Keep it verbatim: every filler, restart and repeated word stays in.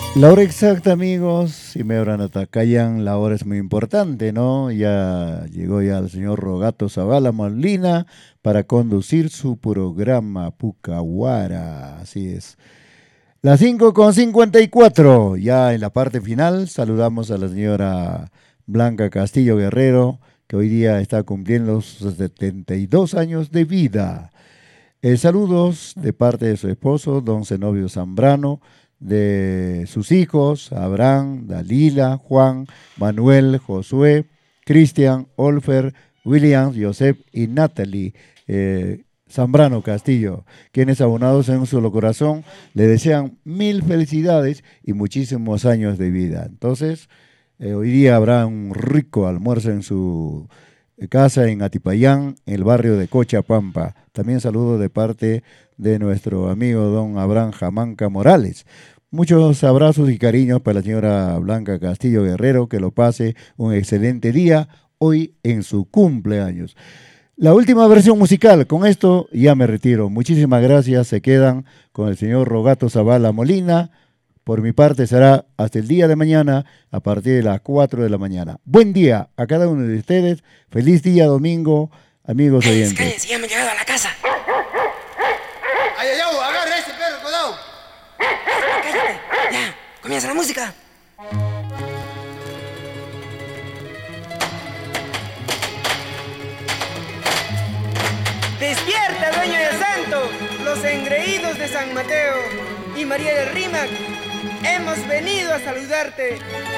La hora exacta, amigos, si me habrán atacayan, la hora es muy importante, ¿no? Ya llegó ya el señor Rogato Zavala Molina para conducir su programa Pucahuara, así es. Las cinco con cincuenta y cuatro, ya en la parte final, saludamos a la señora Blanca Castillo Guerrero, que hoy día está cumpliendo sus setenta y dos años de vida. Eh, saludos de parte de su esposo, don Zenobio Zambrano, de sus hijos, Abraham, Dalila, Juan, Manuel, Josué, Cristian, Olfer, William, Joseph y Natalie eh, Zambrano Castillo, quienes abonados en un solo corazón le desean mil felicidades y muchísimos años de vida. Entonces, eh, hoy día habrá un rico almuerzo en su casa en Atipayán, en el barrio de Cochapampa. También saludo de parte de nuestro amigo don Abraham Jamanca Morales. Muchos abrazos y cariños para la señora Blanca Castillo Guerrero, que lo pase un excelente día hoy en su cumpleaños. La última versión musical, con esto ya me retiro. Muchísimas gracias, se quedan con el señor Rogato Zavala Molina. Por mi parte será hasta el día de mañana a partir de las cuatro de la mañana. Buen día a cada uno de ustedes. Feliz día domingo, amigos Cállese, oyentes. cállese, ya me he llegado a la casa. ¡Ay, ay, ay! ¡Agarra ese perro, cuidado! Cállate, ya, comienza la música. Despierta, dueño de Santo, los engreídos de San Mateo y María del Rímac. Hemos venido a saludarte